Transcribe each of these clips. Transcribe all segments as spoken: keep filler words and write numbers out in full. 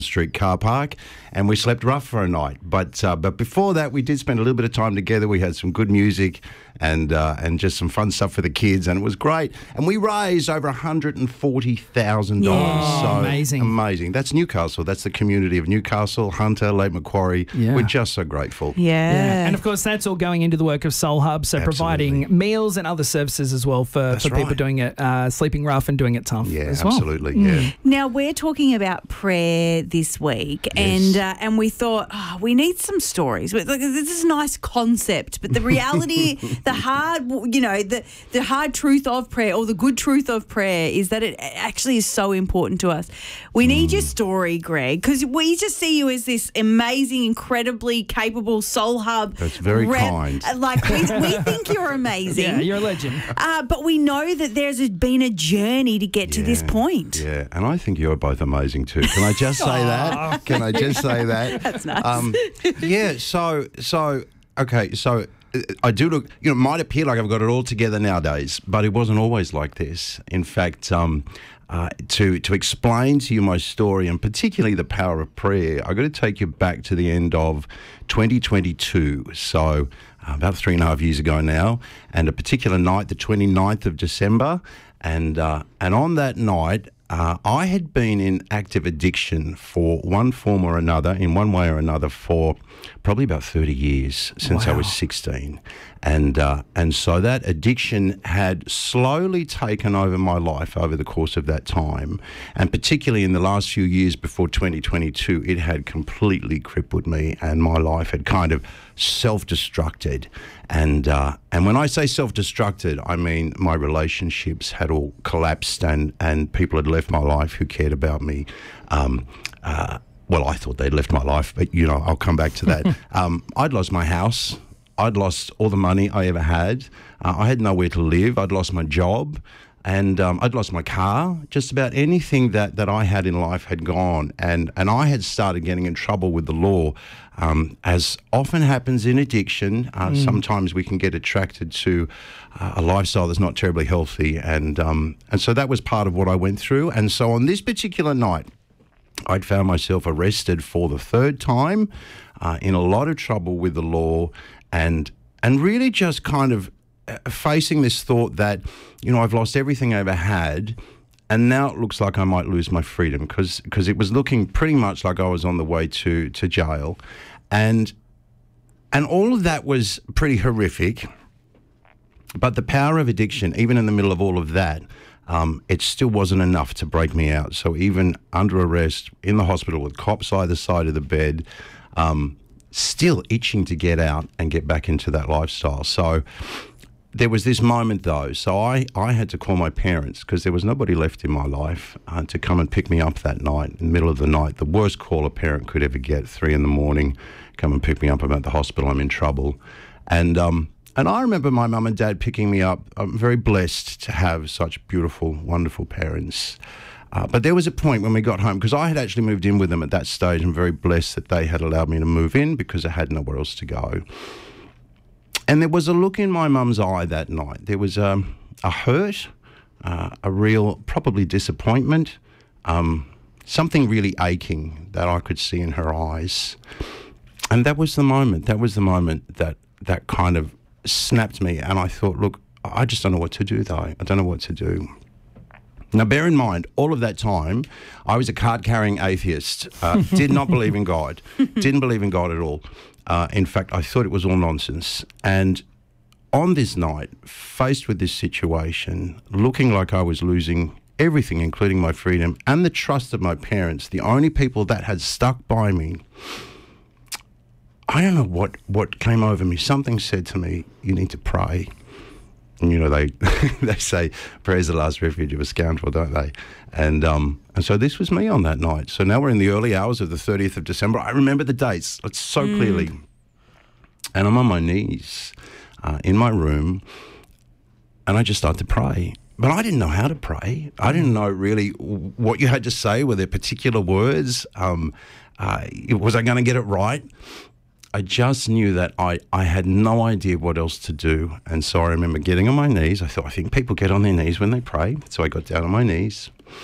Street car park, and we slept rough for a night. But uh, but before that, we did spend a little bit of time together. We had some good music and uh, and just some fun stuff for the kids, and it was great. And we raised over one hundred forty thousand dollars. Yeah. So Amazing. amazing. That's Newcastle. That's the community of Newcastle, Hunter, Lake Macquarie. Yeah. We're just so grateful. Yeah. Yeah. And of course, that's all going into the work of Soul Hub, so Absolutely. providing meals and other services as well for, That's for people right. doing it, uh, sleeping rough and doing it tough Yeah, as well. absolutely. Yeah. Now, we're talking about prayer this week, and uh, and we thought, oh, we need some stories. But, like, this is a nice concept, but the reality, the hard, you know, the, the hard truth of prayer, or the good truth of prayer, is that it actually is so important to us. We need Mm. your story, Greg, because we just see you as this amazing, incredibly capable Soul Hub. That's very kind. Uh, Like, we, we think you're amazing. Yeah, you're a legend. Uh, but we know that there's a, been a journey to get to this Yeah, point. Yeah, and I think you're both amazing too. Can I just say that? Can I just say that? That's nice. Um, yeah, so, so, okay, so uh, I do look, you know, it might appear like I've got it all together nowadays, but it wasn't always like this. In fact, um, uh, to to explain to you my story, and particularly the power of prayer, I've got to take you back to the end of twenty twenty-two. So uh, about three and a half years ago now, and a particular night, the twenty-ninth of December, and uh, and on that night, uh, I had been in active addiction for one form or another, in one way or another, for probably about thirty years, since I was sixteen. And uh, and so that addiction had slowly taken over my life over the course of that time, and particularly in the last few years before twenty twenty-two, it had completely crippled me, and my life had kind of self-destructed. And uh, and when I say self-destructed, I mean my relationships had all collapsed, and, and people had left my life who cared about me. Um, uh, well, I thought they'd left my life, but, you know, I'll come back to that. um, I'd lost my house. I'd lost all the money I ever had. Uh, I had nowhere to live. I'd lost my job, and um, I'd lost my car. Just about anything that, that I had in life had gone, and, and I had started getting in trouble with the law. Um, as often happens in addiction, uh, mm. sometimes we can get attracted to uh, a lifestyle that's not terribly healthy, and um, and so that was part of what I went through. And so on this particular night, I'd found myself arrested for the third time, uh, in a lot of trouble with the law, and and really just kind of uh, facing this thought that, you know, I've lost everything I ever had, and now it looks like I might lose my freedom, because because it was looking pretty much like I was on the way to to jail, and and all of that was pretty horrific. But the power of addiction, even in the middle of all of that, Um, it still wasn't enough to break me out. So even under arrest, in the hospital with cops either side of the bed, um, still itching to get out and get back into that lifestyle. So there was this moment, though. So I, I had to call my parents, because there was nobody left in my life, uh, to come and pick me up that night, in the middle of the night. The worst call a parent could ever get, three in the morning, come and pick me up. I'm at the hospital, I'm in trouble. And um, And I remember my mum and dad picking me up. I'm very blessed to have such beautiful, wonderful parents. Uh, but there was a point when we got home, because I had actually moved in with them at that stage. I'm very blessed that they had allowed me to move in, because I had nowhere else to go. And there was a look in my mum's eye that night. There was um, a hurt, uh, a real, probably disappointment, um, something really aching that I could see in her eyes. And that was the moment. That was the moment that that kind of snapped me, and I thought, look, I just don't know what to do, though. I don't know what to do. Now, bear in mind, all of that time, I was a card-carrying atheist, uh, did not believe in God, didn't believe in God at all. Uh, in fact, I thought it was all nonsense. And on this night, faced with this situation, looking like I was losing everything, including my freedom and the trust of my parents, the only people that had stuck by me, I don't know what, what came over me. Something said to me, you need to pray. And, you know, they they say prayer's the last refuge of a scoundrel, don't they? And um, and so this was me on that night. So now we're in the early hours of the thirtieth of December. I remember the dates so mm. clearly. And I'm on my knees uh, in my room, and I just start to pray. But I didn't know how to pray. I didn't know really what you had to say. Were there particular words? Um, uh, was I going to get it right? I just knew that I, I had no idea what else to do. And so I remember getting on my knees. I thought, I think people get on their knees when they pray. So I got down on my knees,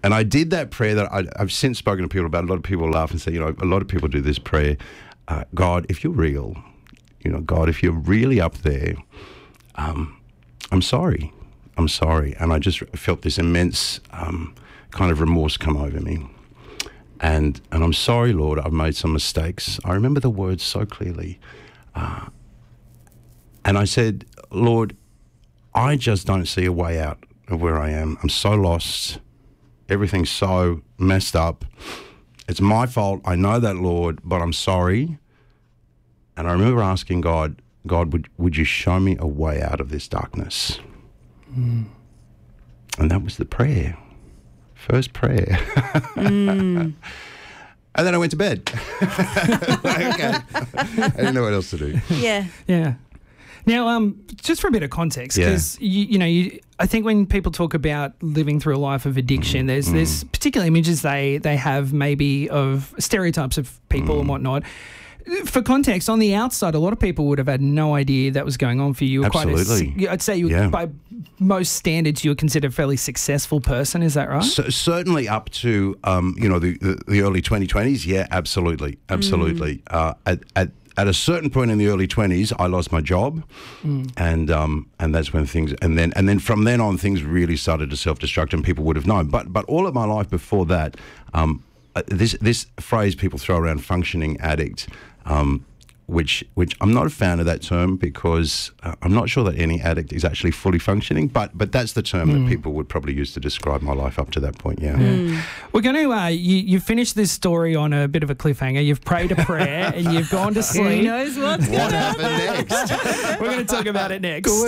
And I did that prayer that I, I've since spoken to people about. A lot of people laugh and say, you know, a lot of people do this prayer. Uh, God, if you're real, you know, God, if you're really up there, um, I'm sorry. I'm sorry. And I just felt this immense um, kind of remorse come over me. And and I'm sorry, Lord, I've made some mistakes. I remember the words so clearly. Uh, and I said, Lord, I just don't see a way out of where I am. I'm so lost. Everything's so messed up. It's my fault. I know that, Lord, but I'm sorry. And I remember asking God, God, would, would you show me a way out of this darkness? Mm. And that was the prayer. First prayer. Mm. And then I went to bed. Okay. I didn't know what else to do. Yeah. Yeah. Now, um, just for a bit of context, because Yeah. you, you know, you, I think when people talk about living through a life of addiction, Mm, there's mm. there's particular images they they have maybe of stereotypes of people Mm. and whatnot. For context, on the outside, a lot of people would have had no idea that was going on for you. You were Absolutely. Quite a, I'd say you, Yeah. by most standards, you were considered a fairly successful person. Is that right? So, certainly up to um, you know the, the the early twenty twenties. Yeah, absolutely, absolutely. Mm. Uh, at, at at a certain point in the early twenties, I lost my job, mm. and um, and that's when things and then and then from then on things really started to self-destruct, and people would have known. But but all of my life before that, um, uh, this this phrase people throw around, functioning addict. Um, which which I'm not a fan of that term because uh, I'm not sure that any addict is actually fully functioning, but but that's the term mm. that people would probably use to describe my life up to that point, yeah. Mm. We're going to, uh, you, you finished this story on a bit of a cliffhanger. You've prayed a prayer and you've gone to sleep. Who knows what's What happened next? We're going to talk about it next.